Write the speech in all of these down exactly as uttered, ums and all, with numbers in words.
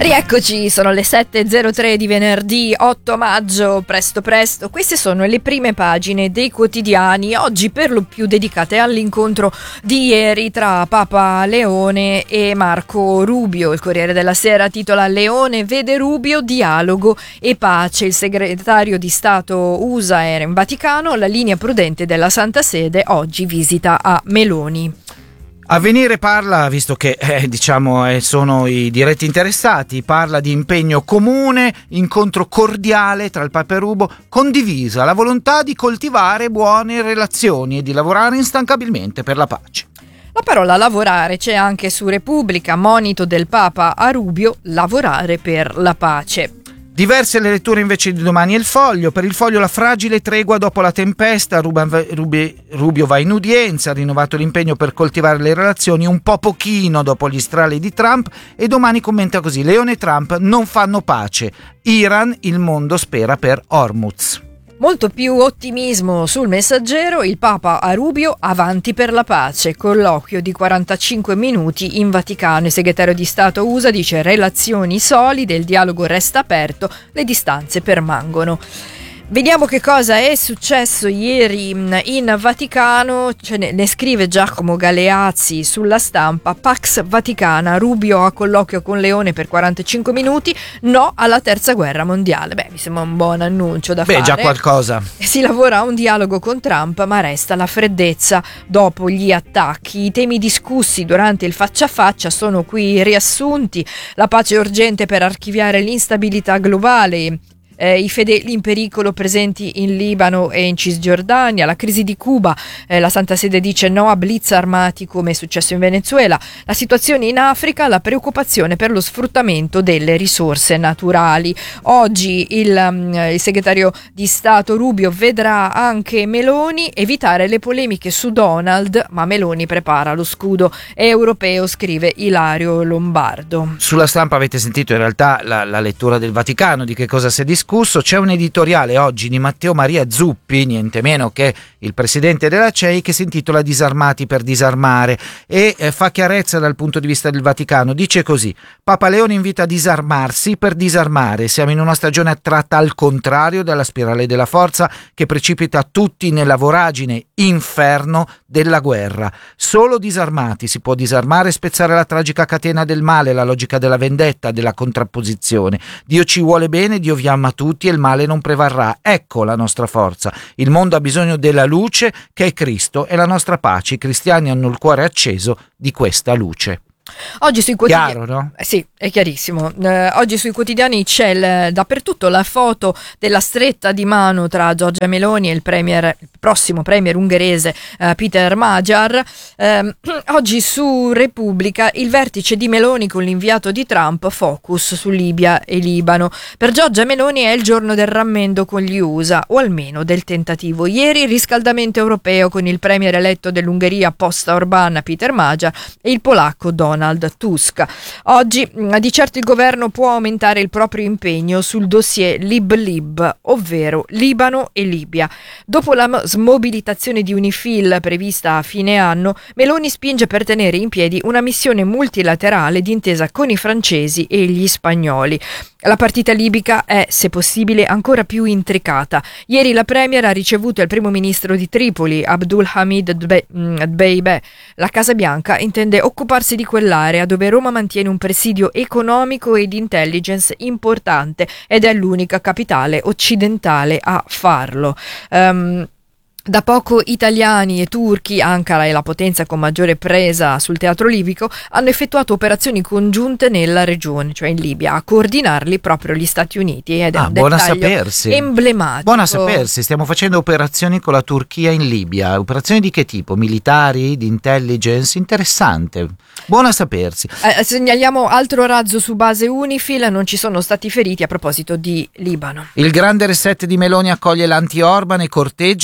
Rieccoci, sono le sette e zero tre di venerdì otto maggio, presto presto. Queste sono le prime pagine dei quotidiani, oggi per lo più dedicate all'incontro di ieri tra Papa Leone e Marco Rubio. Il Corriere della Sera titola: Leone vede Rubio, dialogo e pace. Il segretario di Stato U S A era in Vaticano, la linea prudente della Santa Sede oggi visita a Meloni. Avvenire parla, visto che eh, diciamo eh, sono i diretti interessati, parla di impegno comune, incontro cordiale tra il Papa e Rubio, condivisa la volontà di coltivare buone relazioni e di lavorare instancabilmente per la pace. La parola lavorare c'è anche su Repubblica, monito del Papa a Rubio, lavorare per la pace. Diverse le letture invece di Domani e il Foglio. Per il Foglio la fragile tregua dopo la tempesta, Rubio va in udienza, ha rinnovato l'impegno per coltivare le relazioni un po' pochino dopo gli strali di Trump, e Domani commenta così: Leone e Trump non fanno pace, Iran, il mondo spera per Hormuz. Molto più ottimismo sul Messaggero, il Papa a Rubio, avanti per la pace, colloquio di quarantacinque minuti in Vaticano. Il segretario di Stato U S A dice: relazioni solide, il dialogo resta aperto, le distanze permangono. Vediamo che cosa è successo ieri in Vaticano. Ce ne, ne scrive Giacomo Galeazzi sulla Stampa. Pax Vaticana, Rubio a colloquio con Leone per quarantacinque minuti, no alla terza guerra mondiale. Beh, mi sembra un buon annuncio da Beh, fare. Beh, già qualcosa. Si lavora a un dialogo con Trump, ma resta la freddezza dopo gli attacchi. I temi discussi durante il faccia a faccia sono qui riassunti: la pace urgente per archiviare l'instabilità globale, Eh, i fedeli in pericolo presenti in Libano e in Cisgiordania, la crisi di Cuba, eh, la Santa Sede dice no a blitz armati come è successo in Venezuela, la situazione in Africa, la preoccupazione per lo sfruttamento delle risorse naturali. Oggi il, um, il segretario di Stato Rubio vedrà anche Meloni, evitare le polemiche su Donald, ma Meloni prepara lo scudo europeo, scrive Ilario Lombardo. Sulla Stampa avete sentito in realtà la, la lettura del Vaticano, di che cosa si è discusso. C'è un editoriale oggi di Matteo Maria Zuppi, niente meno che il presidente della C E I, che si intitola Disarmati per disarmare e eh, fa chiarezza dal punto di vista del Vaticano. Dice così: Papa Leone invita a disarmarsi per disarmare. Siamo in una stagione attratta al contrario dalla spirale della forza che precipita tutti nella voragine inferno della guerra. Solo disarmati si può disarmare e spezzare la tragica catena del male, la logica della vendetta, della contrapposizione. Dio ci vuole bene, Dio vi ama tutti e il male non prevarrà. Ecco la nostra forza. Il mondo ha bisogno della luce che è Cristo e la nostra pace. I cristiani hanno il cuore acceso di questa luce. Oggi sui quotidiani, chiaro, no? Eh sì, è chiarissimo. Eh, oggi sui quotidiani c'è il, dappertutto la foto della stretta di mano tra Giorgia Meloni e il premier, il prossimo premier ungherese eh, Peter Magyar. Eh, oggi su Repubblica il vertice di Meloni con l'inviato di Trump, focus su Libia e Libano. Per Giorgia Meloni è il giorno del rammendo con gli U S A, o almeno del tentativo. Ieri il riscaldamento europeo con il premier eletto dell'Ungheria post Orbán Peter Magyar e il polacco Donald Donald Tusk. Oggi di certo il governo può aumentare il proprio impegno sul dossier Lib-Lib, ovvero Libano e Libia. Dopo la smobilitazione di UNIFIL prevista a fine anno, Meloni spinge per tenere in piedi una missione multilaterale d'intesa con i francesi e gli spagnoli. La partita libica è, se possibile, ancora più intricata. Ieri la premier ha ricevuto il primo ministro di Tripoli, Abdul Hamid Dbeibeh. La Casa Bianca intende occuparsi di quell'area dove Roma mantiene un presidio economico e di intelligence importante ed è l'unica capitale occidentale a farlo. Um, Da poco italiani e turchi, Ankara è la potenza con maggiore presa sul teatro libico, hanno effettuato operazioni congiunte nella regione, cioè in Libia, a coordinarli proprio gli Stati Uniti, ed è ah, un buona dettaglio sapersi. emblematico. Buona sapersi, stiamo facendo operazioni con la Turchia in Libia. Operazioni di che tipo? Militari? Di intelligence? Interessante. Buona sapersi. Eh, segnaliamo altro razzo su base UNIFIL, non ci sono stati feriti a proposito di Libano. Il grande reset di Meloni accoglie l'anti-Orban e corteggia i popolari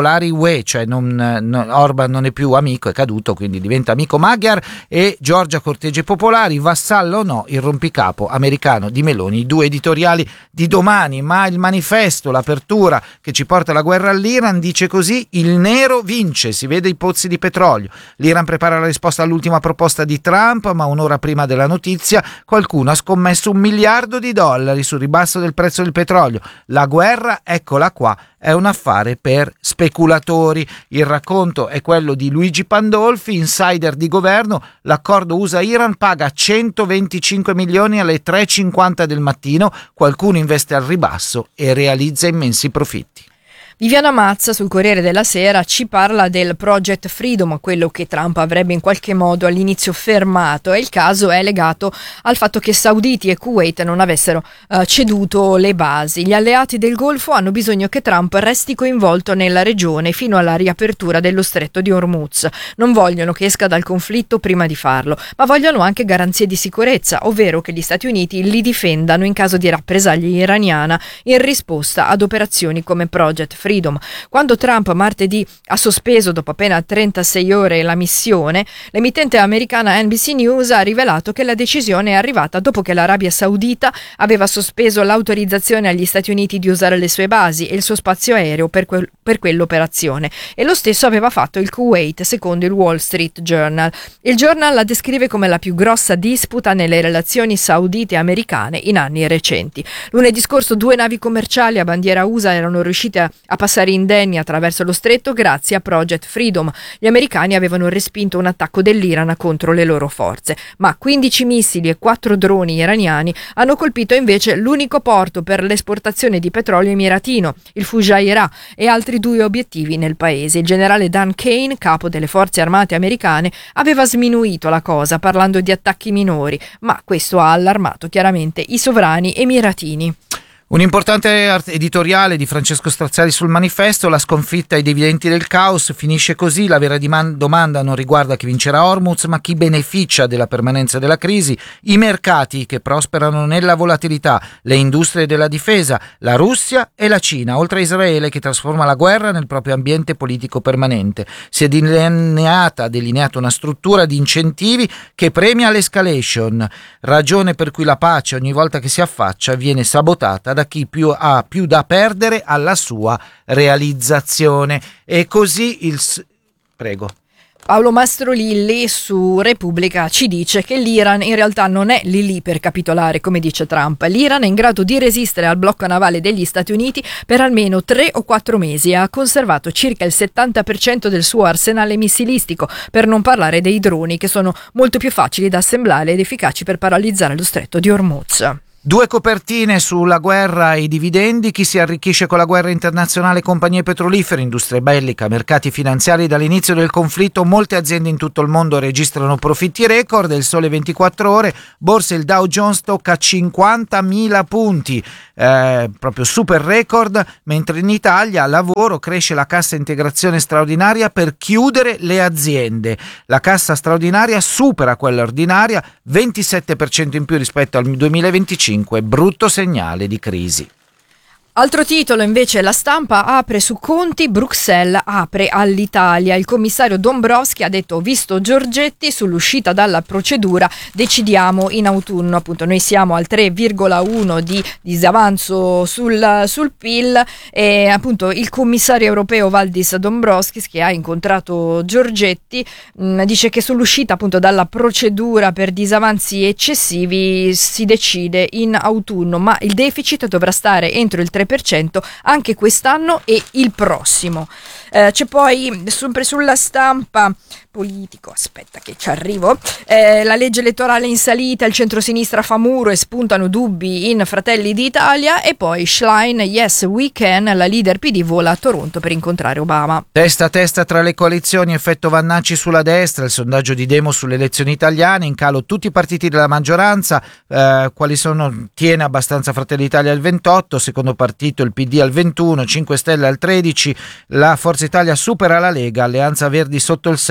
popolari U E, cioè non, non, Orban non è più amico, è caduto, quindi diventa amico Magyar, e Giorgia corteggia i popolari, vassallo o no, il rompicapo americano di Meloni. I due editoriali di domani, ma il manifesto, l'apertura che ci porta alla guerra all'Iran dice così: il nero vince, si vede i pozzi di petrolio. L'Iran prepara la risposta all'ultima proposta di Trump, ma un'ora prima della notizia qualcuno ha scommesso un miliardo di dollari sul ribasso del prezzo del petrolio. La guerra, eccola qua, è un affare per speculatori. Il racconto è quello di Luigi Pandolfi, insider di governo. L'accordo U S A-Iran paga centoventicinque milioni alle tre e cinquanta del mattino, qualcuno investe al ribasso e realizza immensi profitti. Viviana Mazza sul Corriere della Sera ci parla del Project Freedom, quello che Trump avrebbe in qualche modo all'inizio fermato, e il caso è legato al fatto che sauditi e Kuwait non avessero uh, ceduto le basi. Gli alleati del Golfo hanno bisogno che Trump resti coinvolto nella regione fino alla riapertura dello stretto di Hormuz. Non vogliono che esca dal conflitto prima di farlo, ma vogliono anche garanzie di sicurezza, ovvero che gli Stati Uniti li difendano in caso di rappresaglia iraniana in risposta ad operazioni come Project Freedom. Freedom. Quando Trump martedì ha sospeso dopo appena trentasei ore la missione, l'emittente americana N B C News ha rivelato che la decisione è arrivata dopo che l'Arabia Saudita aveva sospeso l'autorizzazione agli Stati Uniti di usare le sue basi e il suo spazio aereo per, quel, per quell'operazione, e lo stesso aveva fatto il Kuwait, secondo il Wall Street Journal. Il Journal la descrive come la più grossa disputa nelle relazioni saudite e americane in anni recenti. Lunedì scorso due navi commerciali a bandiera U S A erano riuscite a, a passare indenni attraverso lo stretto grazie a Project Freedom. Gli americani avevano respinto un attacco dell'Iran contro le loro forze, ma quindici missili e quattro droni iraniani hanno colpito invece l'unico porto per l'esportazione di petrolio emiratino, il Fujairah, e altri due obiettivi nel paese. Il generale Dan Kane, capo delle forze armate americane, aveva sminuito la cosa parlando di attacchi minori, ma questo ha allarmato chiaramente i sovrani emiratini. Un importante editoriale di Francesco Strazzari sul manifesto: la sconfitta ai dividenti del caos finisce così. La vera domanda non riguarda chi vincerà Hormuz, ma chi beneficia della permanenza della crisi. I mercati che prosperano nella volatilità, le industrie della difesa, la Russia e la Cina, oltre a Israele che trasforma la guerra nel proprio ambiente politico permanente. Si è delineata, delineata una struttura di incentivi che premia l'escalation, ragione per cui la pace ogni volta che si affaccia viene sabotata da chi più ha più da perdere alla sua realizzazione. E così il... Prego. Paolo Mastrolilli su Repubblica ci dice che l'Iran in realtà non è lì lì per capitolare, come dice Trump. L'Iran è in grado di resistere al blocco navale degli Stati Uniti per almeno tre o quattro mesi e ha conservato circa il settanta per cento del suo arsenale missilistico, per non parlare dei droni che sono molto più facili da assemblare ed efficaci per paralizzare lo stretto di Hormuz. Due copertine sulla guerra e i dividendi. Chi si arricchisce con la guerra internazionale? Compagnie petrolifere, industria bellica, mercati finanziari. Dall'inizio del conflitto molte aziende in tutto il mondo registrano profitti record. Il Sole ventiquattro Ore, borsa, il Dow Jones tocca cinquantamila punti, eh, proprio super record, mentre in Italia lavoro cresce la cassa integrazione straordinaria per chiudere le aziende. La cassa straordinaria supera quella ordinaria, ventisette per cento in più rispetto al duemilaventicinque. Brutto segnale di crisi. Altro titolo invece: La Stampa apre su Conti, Bruxelles apre all'Italia. Il commissario Dombrovskis ha detto: visto Giorgetti, sull'uscita dalla procedura decidiamo in autunno. Appunto, noi siamo al tre virgola uno di disavanzo sul, sul P I L, e appunto il commissario europeo Valdis Dombrovskis, che ha incontrato Giorgetti, mh, dice che sull'uscita appunto dalla procedura per disavanzi eccessivi si decide in autunno, ma il deficit dovrà stare entro il tre per cento anche quest'anno e il prossimo. Eh, c'è poi sempre sulla Stampa politico, aspetta che ci arrivo, eh, la legge elettorale in salita, il centrosinistra fa muro e spuntano dubbi in Fratelli d'Italia, e poi Schlein, yes we can, la leader P D vola a Toronto per incontrare Obama. Testa a testa tra le coalizioni, effetto Vannacci sulla destra, il sondaggio di Demo sulle elezioni italiane, in calo tutti i partiti della maggioranza, eh, quali sono? Tiene abbastanza Fratelli d'Italia al ventotto, secondo partito il P D al ventuno, cinque Stelle al tredici, la Forza Italia supera la Lega, Alleanza Verdi sotto il sei.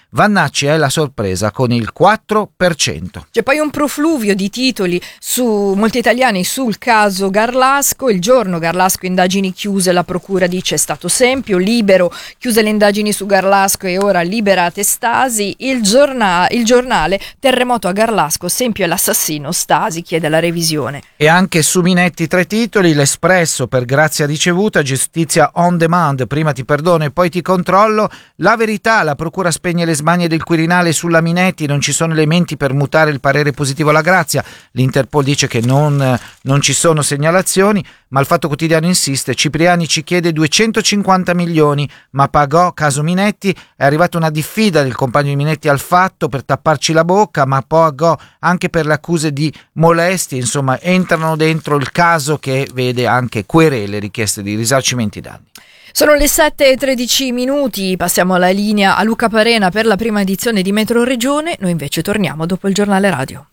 Vannacci è la sorpresa con il quattro per cento. C'è poi un profluvio di titoli su molti italiani sul caso Garlasco. Il Giorno, Garlasco indagini chiuse, la procura dice è stato sempio. Libero, chiuse le indagini su Garlasco e ora liberate Stasi. Il, giorna- il Giornale, terremoto a Garlasco, sempio è l'assassino, Stasi chiede la revisione. E anche su Minetti tre titoli, l'Espresso per grazia ricevuta, giustizia on demand, prima ti perdono e poi ti controllo. La Verità, la procura spegne le smanie del Quirinale sulla Minetti, non ci sono elementi per mutare il parere positivo alla grazia. L'Interpol dice che non, non ci sono segnalazioni, ma il Fatto Quotidiano insiste. Cipriani ci chiede duecentocinquanta milioni, ma pagò caso Minetti. È arrivata una diffida del compagno di Minetti al Fatto per tapparci la bocca, ma pagò anche per le accuse di molestie. Insomma, entrano dentro il caso che vede anche querele, richieste di risarcimenti danni. Sono le sette e tredici minuti, passiamo alla linea a Luca Parena per la prima edizione di Metro Regione. Noi invece torniamo dopo il giornale radio.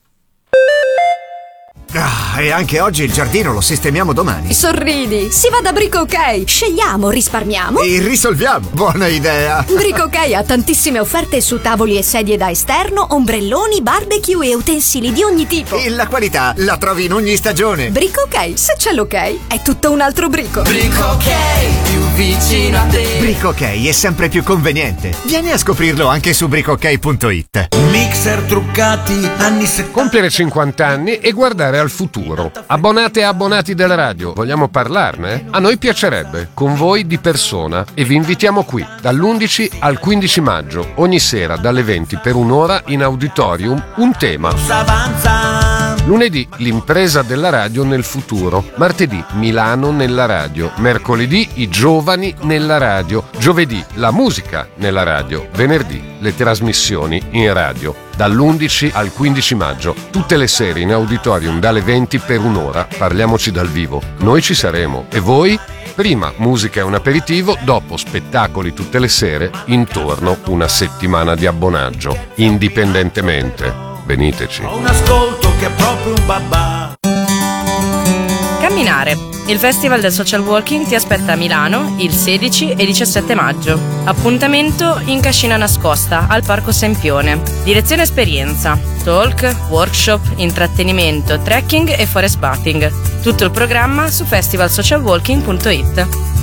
Ah, e anche oggi il giardino lo sistemiamo domani. Sorridi, si va da Brico Ok. Scegliamo, risparmiamo E risolviamo. Buona idea. Brico Ok ha tantissime offerte su tavoli e sedie da esterno, ombrelloni, barbecue e utensili di ogni tipo. E la qualità la trovi in ogni stagione. Brico Ok, se c'è l'ok, è tutto un altro brico. Brico Ok, più vicino a te. Brico Ok è sempre più conveniente. Vieni a scoprirlo anche su brico ok punto it. Mixer truccati anni settanta. Compiere cinquanta anni e guardare al futuro. Abbonate e abbonati della radio, vogliamo parlarne? A noi piacerebbe, con voi di persona, e vi invitiamo qui dall'undici al quindici maggio, ogni sera dalle venti per un'ora in auditorium, un tema. Lunedì l'impresa della radio nel futuro, martedì Milano nella radio, mercoledì i giovani nella radio, giovedì la musica nella radio, venerdì le trasmissioni in radio. Dall'undici al quindici maggio, tutte le sere in auditorium dalle venti per un'ora, parliamoci dal vivo. Noi ci saremo. E voi? Prima musica e un aperitivo, dopo spettacoli tutte le sere, intorno una settimana di abbonaggio, indipendentemente. Veniteci. Ho un ascolto che è proprio un babà. Camminare. Il Festival del Social Walking ti aspetta a Milano il sedici e diciassette maggio. Appuntamento in Cascina Nascosta, al Parco Sempione. Direzione esperienza, talk, workshop, intrattenimento, trekking e forest bathing. Tutto il programma su festival social walking punto it.